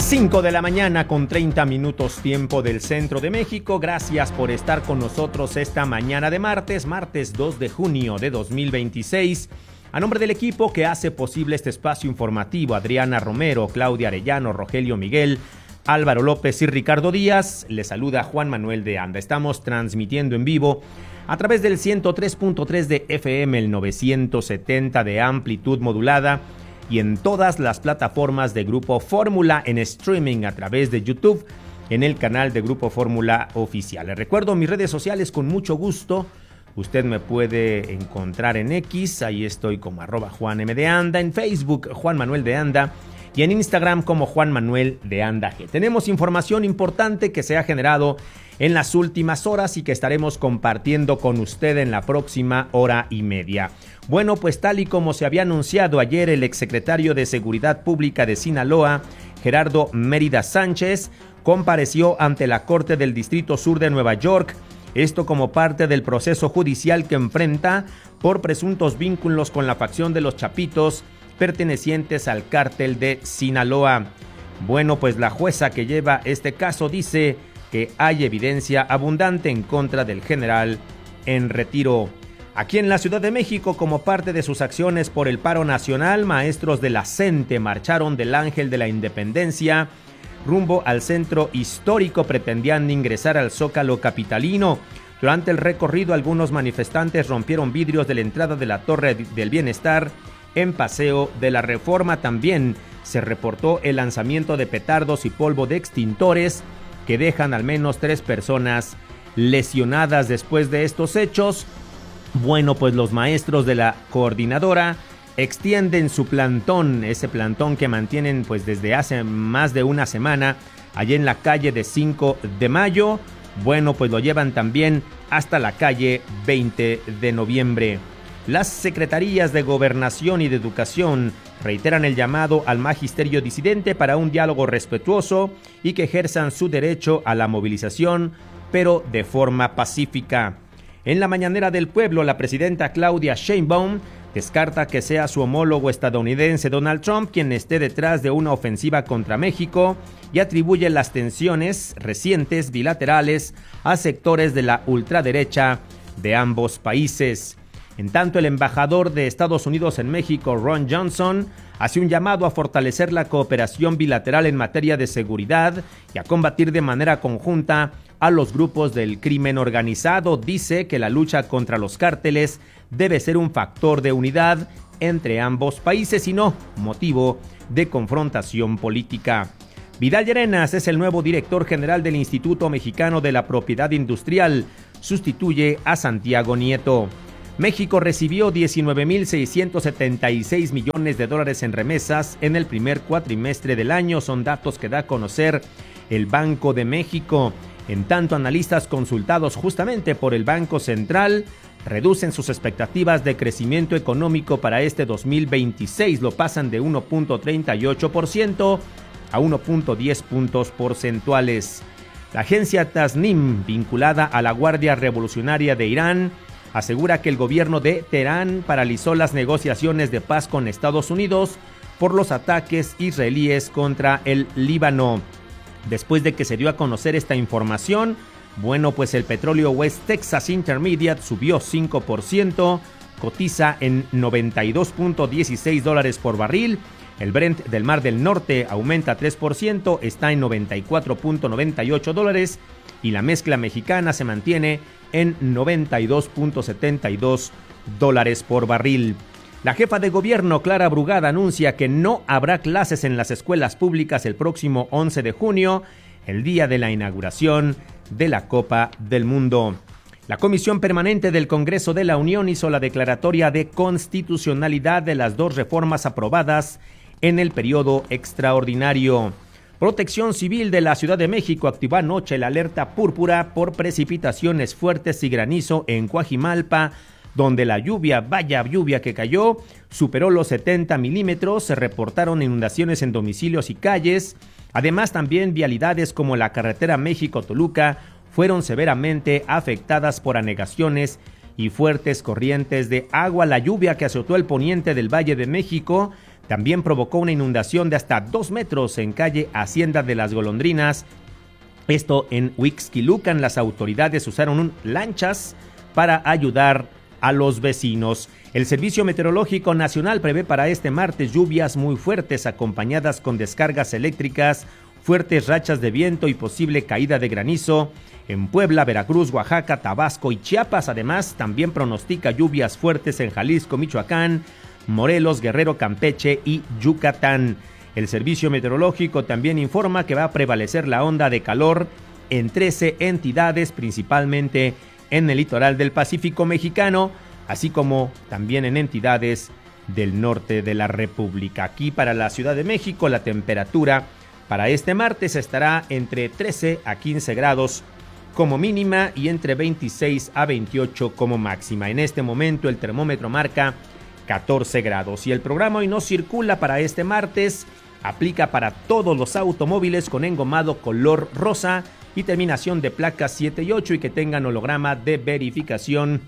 5 de la mañana con 30 minutos tiempo del centro de México. Gracias por estar con nosotros esta mañana de martes 2 de junio de 2026. A nombre del equipo que hace posible este espacio informativo, Adriana Romero, Claudia Arellano, Rogelio Miguel, Álvaro López y Ricardo Díaz, les saluda Juan Manuel de Anda. Estamos transmitiendo en vivo a través del 103.3 de FM, el 970 de amplitud modulada y en todas las plataformas de Grupo Fórmula en streaming a través de YouTube en el canal de Grupo Fórmula Oficial. Les recuerdo mis redes sociales con mucho gusto. Usted me puede encontrar en X, ahí estoy como @JuanMDeAnda, en Facebook Juan Manuel de Anda y en Instagram como Juan Manuel de Anda G. Tenemos información importante que se ha generado en las últimas horas y que estaremos compartiendo con usted en la próxima hora y media. Bueno, pues tal y como se había anunciado ayer, el exsecretario de Seguridad Pública de Sinaloa, Gerardo Mérida Sánchez, compareció ante la Corte del Distrito Sur de Nueva York, esto como parte del proceso judicial que enfrenta por presuntos vínculos con la facción de los Chapitos pertenecientes al cártel de Sinaloa. Bueno, pues la jueza que lleva este caso dice que hay evidencia abundante en contra del general en retiro. Aquí en la Ciudad de México, como parte de sus acciones por el paro nacional, maestros de la CENTE marcharon del Ángel de la Independencia rumbo al centro histórico, pretendían ingresar al Zócalo capitalino. Durante el recorrido, algunos manifestantes rompieron vidrios de la entrada de la Torre del Bienestar en Paseo de la Reforma. También se reportó el lanzamiento de petardos y polvo de extintores que dejan al menos 3 personas lesionadas. Después de estos hechos, bueno, pues los maestros de la coordinadora extienden su plantón, ese plantón que mantienen pues desde hace más de una semana allí en la calle de 5 de mayo. Bueno, pues lo llevan también hasta la calle 20 de noviembre. Las secretarías de Gobernación y de Educación reiteran el llamado al magisterio disidente para un diálogo respetuoso y que ejerzan su derecho a la movilización, pero de forma pacífica. En la mañanera del pueblo, la presidenta Claudia Sheinbaum descarta que sea su homólogo estadounidense Donald Trump quien esté detrás de una ofensiva contra México y atribuye las tensiones recientes bilaterales a sectores de la ultraderecha de ambos países. En tanto, el embajador de Estados Unidos en México, Ron Johnson, hace un llamado a fortalecer la cooperación bilateral en materia de seguridad y a combatir de manera conjunta a los grupos del crimen organizado. Dice que la lucha contra los cárteles debe ser un factor de unidad entre ambos países y no motivo de confrontación política. Vidal Llerenas es el nuevo director general del Instituto Mexicano de la Propiedad Industrial. Sustituye a Santiago Nieto. México recibió 19.676 millones de dólares en remesas en el primer cuatrimestre del año, son datos que da a conocer el Banco de México. En tanto, analistas consultados justamente por el Banco Central reducen sus expectativas de crecimiento económico para este 2026, lo pasan de 1.38% a 1.10 puntos porcentuales. La agencia Tasnim, vinculada a la Guardia Revolucionaria de Irán, asegura que el gobierno de Teherán paralizó las negociaciones de paz con Estados Unidos por los ataques israelíes contra el Líbano. Después de que se dio a conocer esta información, bueno, pues el petróleo West Texas Intermediate subió 5%, cotiza en $92.16 por barril. El Brent del Mar del Norte aumenta 3%, está en $94.98 y la mezcla mexicana se mantiene en $92.72 por barril. La jefa de gobierno, Clara Brugada, anuncia que no habrá clases en las escuelas públicas el próximo 11 de junio, el día de la inauguración de la Copa del Mundo. La Comisión Permanente del Congreso de la Unión hizo la declaratoria de constitucionalidad de las 2 reformas aprobadas en el periodo extraordinario. Protección Civil de la Ciudad de México activó anoche la alerta púrpura por precipitaciones fuertes y granizo en Coajimalpa, donde la lluvia, vaya lluvia que cayó, superó los 70 milímetros, se reportaron inundaciones en domicilios y calles. Además, también vialidades como la carretera México-Toluca fueron severamente afectadas por anegaciones y fuertes corrientes de agua. La lluvia que azotó el poniente del Valle de México también provocó una inundación de hasta 2 metros en calle Hacienda de las Golondrinas. Esto en Huixquilucan. Las autoridades usaron lanchas para ayudar a los vecinos. El Servicio Meteorológico Nacional prevé para este martes lluvias muy fuertes acompañadas con descargas eléctricas, fuertes rachas de viento y posible caída de granizo en Puebla, Veracruz, Oaxaca, Tabasco y Chiapas. Además, también pronostica lluvias fuertes en Jalisco, Michoacán, Morelos, Guerrero, Campeche y Yucatán. El Servicio Meteorológico también informa que va a prevalecer la onda de calor en 13 entidades, principalmente en el litoral del Pacífico mexicano, así como también en entidades del norte de la República. Aquí para la Ciudad de México, la temperatura para este martes estará entre 13 a 15 grados como mínima y entre 26 a 28 como máxima. En este momento el termómetro marca 14 grados y el programa Hoy No Circula para este martes aplica para todos los automóviles con engomado color rosa y terminación de placas 7 y 8 y que tengan holograma de verificación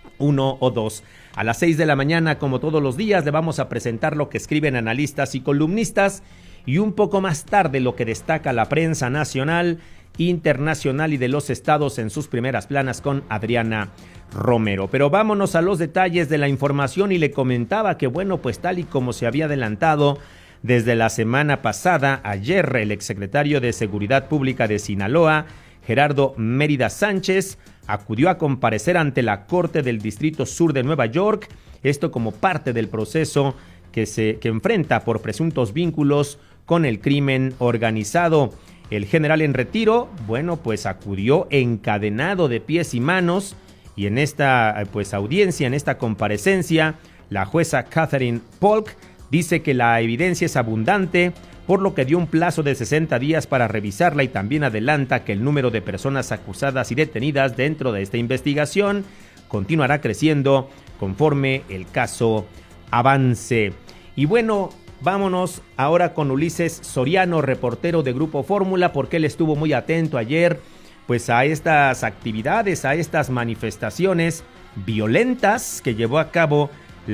1 o 2. A las 6 de la mañana, como todos los días, le vamos a presentar lo que escriben analistas y columnistas y un poco más tarde lo que destaca la prensa nacional, internacional y de los estados en sus primeras planas con Adriana Romero. Pero vámonos a los detalles de la información y le comentaba que bueno, pues tal y como se había adelantado desde la semana pasada, ayer el exsecretario de Seguridad Pública de Sinaloa, Gerardo Mérida Sánchez, acudió a comparecer ante la Corte del Distrito Sur de Nueva York, esto como parte del proceso que enfrenta por presuntos vínculos con el crimen organizado. El general en retiro, bueno, pues acudió encadenado de pies y manos y en esta audiencia, en esta comparecencia, la jueza Catherine Polk dice que la evidencia es abundante, por lo que dio un plazo de 60 días para revisarla y también adelanta que el número de personas acusadas y detenidas dentro de esta investigación continuará creciendo conforme el caso avance. Y bueno, vámonos ahora con Ulises Soriano, reportero de Grupo Fórmula, porque él estuvo muy atento ayer pues a estas actividades, a estas manifestaciones violentas que llevó a cabo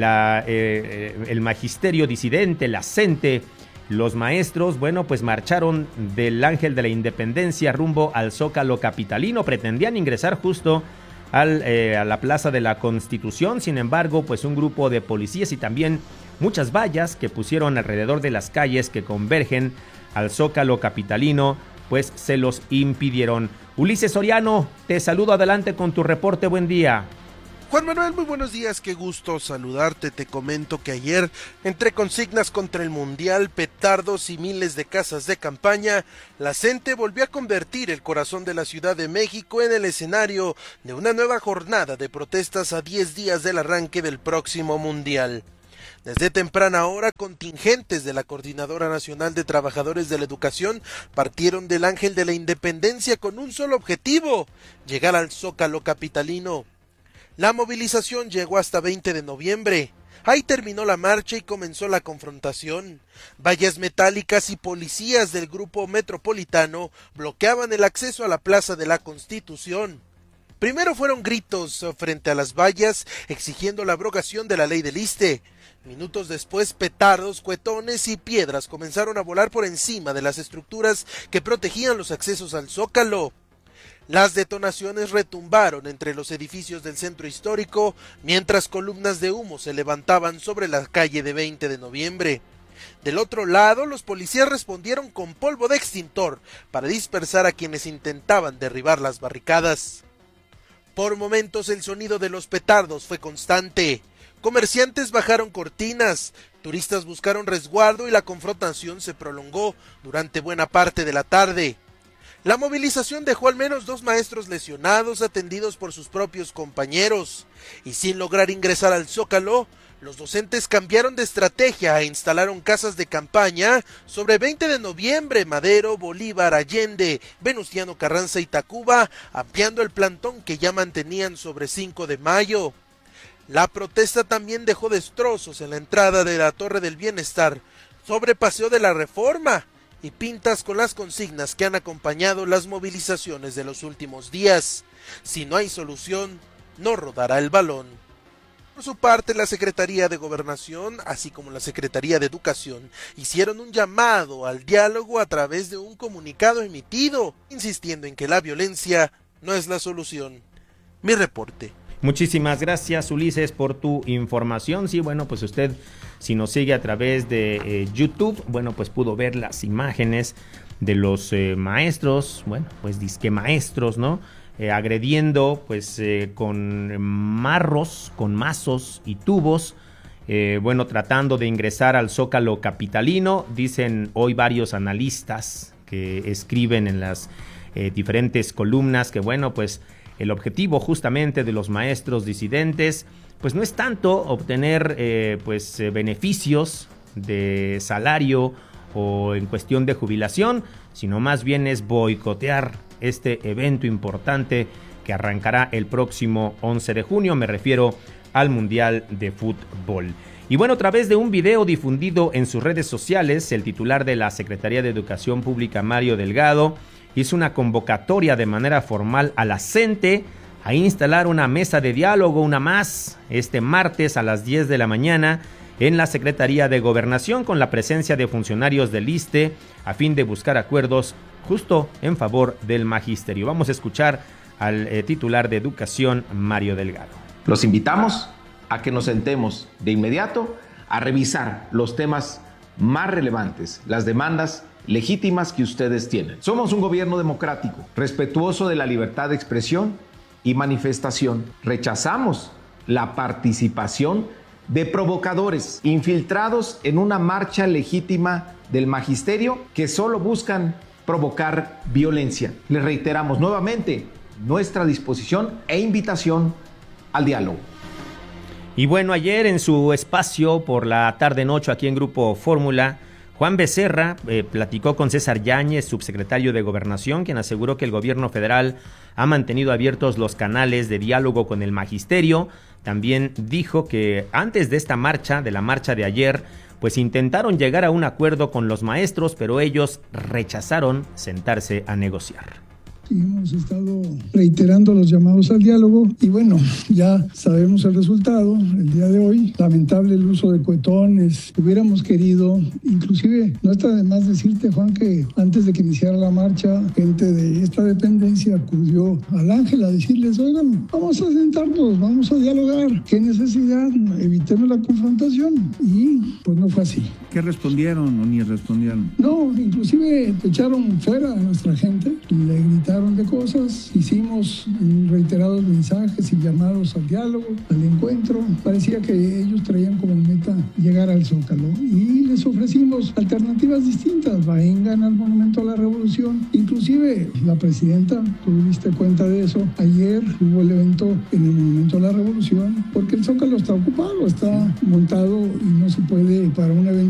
el magisterio disidente, la CENTE. Los maestros, bueno, pues marcharon del Ángel de la Independencia rumbo al Zócalo capitalino, pretendían ingresar justo a la Plaza de la Constitución. Sin embargo, pues un grupo de policías y también muchas vallas que pusieron alrededor de las calles que convergen al Zócalo capitalino, pues se los impidieron. Ulises Soriano, te saludo, adelante con tu reporte, buen día. Juan Manuel, muy buenos días, qué gusto saludarte. Te comento que ayer, entre consignas contra el Mundial, petardos y miles de casas de campaña, la CENTE volvió a convertir el corazón de la Ciudad de México en el escenario de una nueva jornada de protestas a 10 días del arranque del próximo Mundial. Desde temprana hora, contingentes de la Coordinadora Nacional de Trabajadores de la Educación partieron del Ángel de la Independencia con un solo objetivo: llegar al Zócalo capitalino. La movilización llegó hasta 20 de noviembre. Ahí terminó la marcha y comenzó la confrontación. Vallas metálicas y policías del grupo metropolitano bloqueaban el acceso a la Plaza de la Constitución. Primero fueron gritos frente a las vallas exigiendo la abrogación de la ley del ISSSTE. Minutos después, petardos, cuetones y piedras comenzaron a volar por encima de las estructuras que protegían los accesos al Zócalo. Las detonaciones retumbaron entre los edificios del centro histórico, mientras columnas de humo se levantaban sobre la calle de 20 de noviembre. Del otro lado, los policías respondieron con polvo de extintor para dispersar a quienes intentaban derribar las barricadas. Por momentos el sonido de los petardos fue constante. Comerciantes bajaron cortinas, turistas buscaron resguardo y la confrontación se prolongó durante buena parte de la tarde. La movilización dejó al menos 2 maestros lesionados atendidos por sus propios compañeros, y sin lograr ingresar al Zócalo, los docentes cambiaron de estrategia e instalaron casas de campaña sobre 20 de noviembre, Madero, Bolívar, Allende, Venustiano Carranza y Tacuba, ampliando el plantón que ya mantenían sobre 5 de mayo. La protesta también dejó destrozos en la entrada de la Torre del Bienestar, sobre Paseo de la Reforma, y pintas con las consignas que han acompañado las movilizaciones de los últimos días. Si no hay solución, no rodará el balón. Por su parte, la Secretaría de Gobernación, así como la Secretaría de Educación, hicieron un llamado al diálogo a través de un comunicado emitido, insistiendo en que la violencia no es la solución. Mi reporte. Muchísimas gracias, Ulises, por tu información. Sí, bueno, pues usted, si nos sigue a través de YouTube, bueno, pues pudo ver las imágenes de los maestros, bueno, pues disque maestros, ¿no? Agrediendo, pues, con marros, con mazos y tubos, bueno, tratando de ingresar al Zócalo capitalino. Dicen hoy varios analistas que escriben en las diferentes columnas que, bueno, pues, el objetivo justamente de los maestros disidentes, pues no es tanto obtener beneficios de salario o en cuestión de jubilación, sino más bien es boicotear este evento importante que arrancará el próximo 11 de junio, me refiero al Mundial de Fútbol. Y bueno, a través de un video difundido en sus redes sociales, el titular de la Secretaría de Educación Pública, Mario Delgado, hizo una convocatoria de manera formal a la CENTE a instalar una mesa de diálogo, una más, este martes a las 10 de la mañana en la Secretaría de Gobernación, con la presencia de funcionarios del ISSSTE a fin de buscar acuerdos justo en favor del magisterio. Vamos a escuchar al titular de Educación, Mario Delgado. Los invitamos a que nos sentemos de inmediato a revisar los temas más relevantes, las demandas legítimas que ustedes tienen. Somos un gobierno democrático, respetuoso de la libertad de expresión y manifestación. Rechazamos la participación de provocadores infiltrados en una marcha legítima del magisterio que solo buscan provocar violencia. Les reiteramos nuevamente nuestra disposición e invitación al diálogo. Y bueno, ayer en su espacio por la tarde-noche aquí en Grupo Fórmula, Juan Becerra platicó con César Yáñez, subsecretario de Gobernación, quien aseguró que el gobierno federal ha mantenido abiertos los canales de diálogo con el magisterio. También dijo que antes de esta marcha, de la marcha de ayer, pues intentaron llegar a un acuerdo con los maestros, pero ellos rechazaron sentarse a negociar. Hemos estado reiterando los llamados al diálogo y bueno, ya sabemos el resultado el día de hoy. Lamentable el uso de cohetones. Hubiéramos querido, inclusive, no está de más decirte, Juan, que antes de que iniciara la marcha, gente de esta dependencia acudió al Ángel a decirles, oigan, vamos a sentarnos, vamos a dialogar. ¿Qué necesidad? Evitemos la confrontación. Y pues no fue así. ¿Qué respondieron o ni respondieron? No, inclusive echaron fuera a nuestra gente, le gritaron de cosas, hicimos reiterados mensajes y llamados al diálogo, al encuentro. Parecía que ellos traían como meta llegar al Zócalo y les ofrecimos alternativas distintas. Vengan al Monumento a la Revolución. Inclusive la presidenta, tú diste cuenta de eso, ayer hubo el evento en el Monumento a la Revolución porque el Zócalo está ocupado, está montado y no se puede para un evento